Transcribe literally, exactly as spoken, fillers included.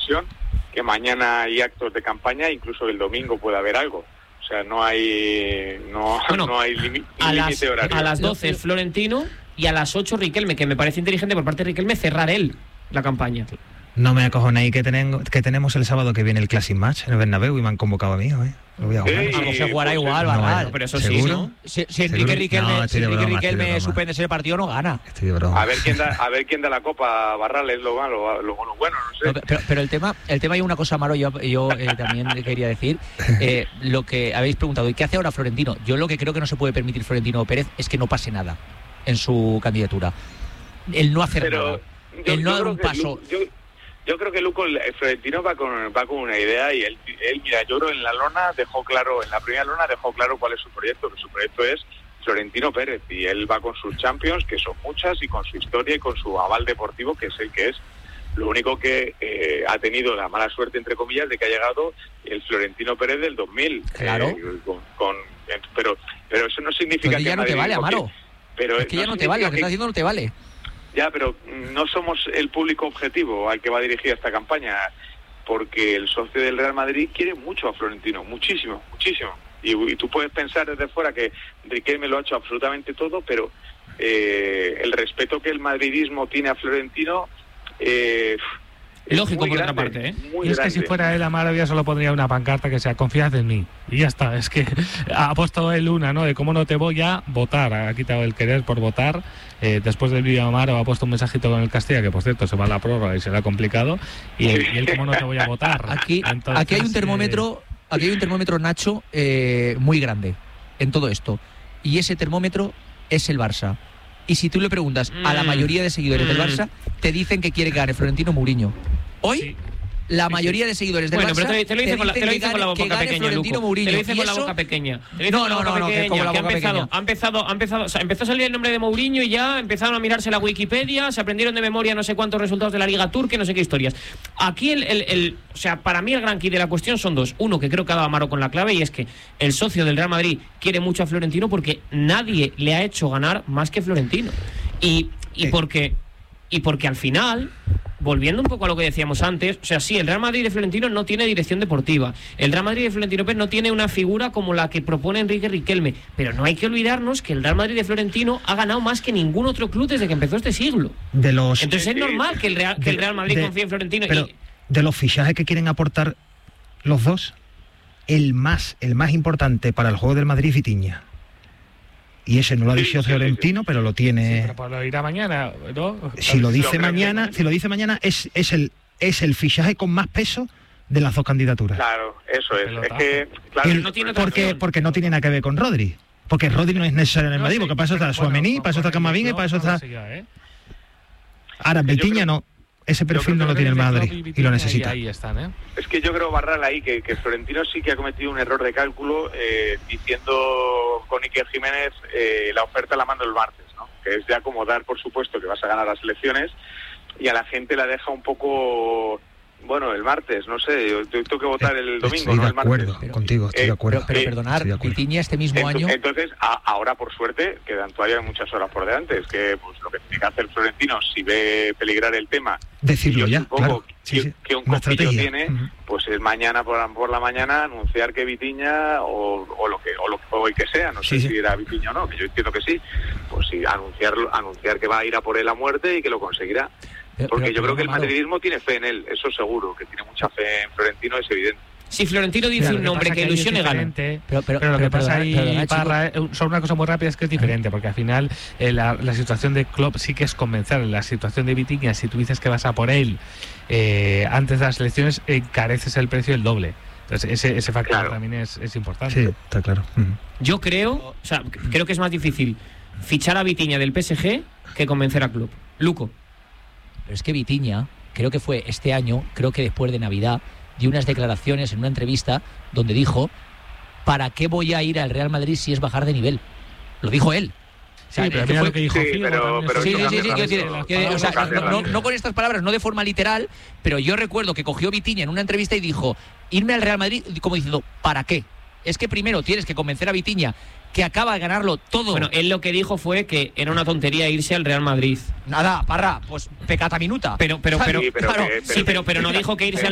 dimensión, que mañana hay actos de campaña, incluso el domingo puede haber algo. O sea, no hay no, bueno, no hay límite las, horario. A las doce Florentino y a las ocho Riquelme, que me parece inteligente por parte de Riquelme cerrar él la campaña. No me acojonéis que, tenemos, que tenemos el sábado que viene el Classic Match en el Bernabéu y me han convocado a mí, ¿eh? Lo voy a jugar. Sí, vamos, se jugará pues, igual, no, Barral. Pero eso ¿seguro? sí, ¿no? Si, si Enrique Riquelme, No, si Enrique broma, Riquelme suspende ese partido, no gana. Estoy de broma. A ver quién da, a ver quién da la copa, Barral, es lo malo, lo, lo bueno, no sé. No, pero, pero el tema, el tema hay una cosa, Maro, yo, yo eh, también quería decir, eh, lo que habéis preguntado, ¿y qué hace ahora Florentino? Yo lo que creo que no se puede permitir Florentino Pérez es que no pase nada en su candidatura. El no hacer Pero nada. yo, El no yo dar creo un que paso. Lu, yo, yo creo que Luco, el Florentino va con, va con una idea y él, él, mira, yo creo en la lona dejó claro, en la primera lona dejó claro cuál es su proyecto, que su proyecto es Florentino Pérez, y él va con sus Champions, que son muchas, y con su historia y con su aval deportivo, que es el que es. Lo único que eh, ha tenido la mala suerte, entre comillas, de que ha llegado el Florentino Pérez del dos mil. Claro. Eh, con, con, pero, pero eso no significa Pues que ya no te vale, Amaro. Que, pero es que ya no te vale, lo que estás haciendo no te vale. Ya, pero no somos el público objetivo al que va dirigida esta campaña, porque el socio del Real Madrid quiere mucho a Florentino, muchísimo, muchísimo. Y, y tú puedes pensar desde fuera que Riquelme lo ha hecho absolutamente todo, pero eh, el respeto que el madridismo tiene a Florentino... Eh, Lógico, por grande, otra parte, ¿eh? Y es que si fuera él, Amaro, ya solo pondría una pancarta que sea confiad en mí. Y ya está, es que ha puesto él una, ¿no? De cómo no te voy a votar. Ha quitado el querer por votar. Eh, después del vídeo, Amaro ha puesto un mensajito con el Castilla, que por cierto se va a la prórroga y será complicado. Y él, y él cómo no te voy a votar. Aquí, Entonces, aquí hay un termómetro, eh... aquí hay un termómetro, Nacho, eh, muy grande en todo esto. Y ese termómetro es el Barça. Y si tú le preguntas mm. a la mayoría de seguidores mm. del Barça, te dicen que quiere ganar Florentino Mourinho. Hoy, sí. la mayoría de seguidores del bueno, Barça pero te, te lo dice con la, te lo dice con la boca pequeña, Luco. Mourinho. Te lo dice con la boca pequeña. No, no, no, no, que como la boca ha empezado, pequeña. Ha empezado, ha empezado, o sea, empezó a salir el nombre de Mourinho y ya empezaron a mirarse la Wikipedia, se aprendieron de memoria no sé cuántos resultados de la Liga Turca, no sé qué historias. Aquí el, el, el o sea, para mí el gran key de la cuestión son dos. Uno, que creo que ha dado Amaro con la clave, y es que el socio del Real Madrid quiere mucho a Florentino porque nadie le ha hecho ganar más que Florentino. Y, y porque y porque al final, volviendo un poco a lo que decíamos antes, o sea, sí, el Real Madrid de Florentino no tiene dirección deportiva, el Real Madrid de Florentino Pérez no tiene una figura como la que propone Enrique Riquelme, pero no hay que olvidarnos que el Real Madrid de Florentino ha ganado más que ningún otro club desde que empezó este siglo. De los, Entonces es normal que el Real, que el Real Madrid de, confíe en Florentino. Pero y, de los fichajes que quieren aportar los dos, el más, el más importante para el juego del Madrid es Vitinha. Y ese no lo ha dicho sí, Florentino, sí, sí. pero lo tiene. Sí, pero pues lo dirá mañana, ¿no? Si lo dice lo mañana, que... si lo dice mañana, es, es el es el fichaje con más peso de las dos candidaturas. Claro, eso es. Es que, claro, el, no tiene porque, porque no tiene nada que ver con Rodri. Porque Rodri no es necesario en el no, Madrid, sí, porque para eso está Tchouaméni, bueno, para eso está Camavinga y para eso está. ¿eh? Ahora, Vitinha no. Ese perfil no lo tiene el Madrid y lo necesita. Ahí están, ¿eh? Es que yo creo, Barral, ahí que, que Florentino sí que ha cometido un error de cálculo eh, diciendo con Iker Jiménez eh, la oferta la mando el martes, ¿no? Que es de acomodar, por supuesto, que vas a ganar las elecciones, y a la gente la deja un poco... Bueno, el martes, no sé, yo tengo que votar el domingo, estoy ¿no? de El martes. acuerdo Pero, contigo, estoy eh, de acuerdo. Pero, pero perdonar, Vitinha este mismo entonces, año... Entonces, a, ahora por suerte, quedan todavía muchas horas por delante. Es que pues lo que tiene que hacer Florentino, si ve peligrar el tema... Decirlo ya, claro. Que, sí, sí. que un Una copillo estrategia. tiene, uh-huh. pues es mañana por, por la mañana anunciar que Vitinha, o, o lo que o lo o el que sea, no sé sí, si sí. era Vitinha o no, que yo entiendo que sí, pues sí, anunciar, anunciar que va a ir a por él a muerte y que lo conseguirá. Porque pero, yo pero, creo que el Amaro. madridismo tiene fe en él, eso seguro, que tiene mucha fe en Florentino, es evidente. Si Florentino dice Mira, un nombre que, que ilusione, gana. Pero, pero, pero, pero lo que pero, pasa pero, ahí, pero, Parra, eh, sobre una cosa muy rápida, es que es diferente, porque al final eh, la, la situación de Klopp sí que es convencer. La situación de Vitinha, si tú dices que vas a por él eh, antes de las elecciones, encareces el precio el doble. Entonces ese, ese factor claro. también es, es importante. Sí, está claro. Uh-huh. Yo creo, o sea, creo que es más difícil fichar a Vitinha del P S G que convencer a Klopp. Luco. Pero es que Vitinha, creo que fue este año, creo que después de Navidad, dio unas declaraciones en una entrevista donde dijo: ¿para qué voy a ir al Real Madrid si es bajar de nivel? Lo dijo él. Sí, o sea, pero mira fue... lo que dijo sí, Figo, pero, pero sí, sí, sí, sí, quiero decir, quiero, o sea, no, no, no con estas palabras, no de forma literal, pero yo recuerdo que cogió Vitinha en una entrevista y dijo: irme al Real Madrid, como diciendo, ¿para qué? Es que primero tienes que convencer a Vitinha, que acaba de ganarlo todo. Bueno, él lo que dijo fue que era una tontería irse al Real Madrid. Nada, Parra, pues pecata minuta. Pero, pero, pero, sí, pero, claro, que, pero, sí, pero, pero no dijo que irse al